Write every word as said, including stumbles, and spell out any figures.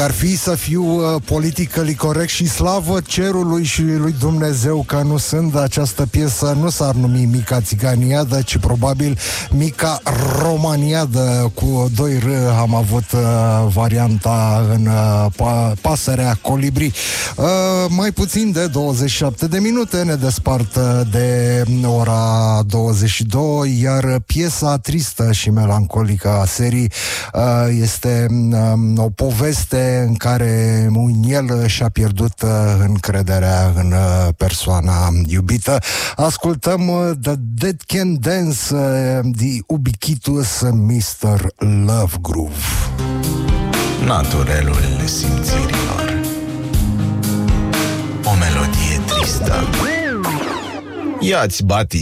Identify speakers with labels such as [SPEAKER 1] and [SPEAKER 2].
[SPEAKER 1] Dacă ar fi să fiu uh, politically corect și slavă cerului și lui Dumnezeu că nu sunt, această piesă nu s-ar numi Mica Țiganiadă, ci probabil Mica Romaniadă cu doi R. Am avut uh, varianta în uh, pa- Pasărea Colibri. Uh, mai puțin de douăzeci și șapte de minute ne despart de ora douăzeci și doi, iar piesa tristă și melancolică a serii uh, este um, o poveste în care un el și-a pierdut uh, încrederea în uh, persoana iubită. Ascultăm uh, The Dead Can Dance, uh, The Ubiquitous mister Lovegroove.
[SPEAKER 2] Naturelul simțirilor. O melodie tristă. Ia-ți, Bati,